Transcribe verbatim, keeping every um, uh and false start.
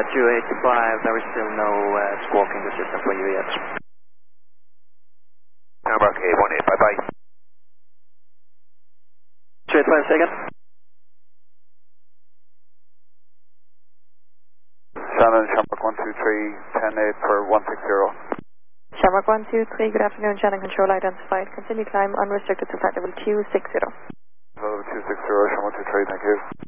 two eight five, there is still no uh, squawk in the system for you yet. Number K one eight, bye bye. two eight five, second. Shannon, Shamrock one two three, ten eight for one six zero. Shamrock one two three, good afternoon, Shannon control identified. Continue climb unrestricted to flight level two six zero. Level two six zero, Shamrock one two three, thank you.